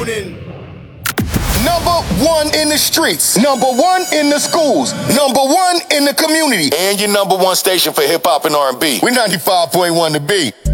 Number one in the streets, number one in the schools, number one in the community, and your number one station for hip hop and R&B. We're 95.1 The Beat.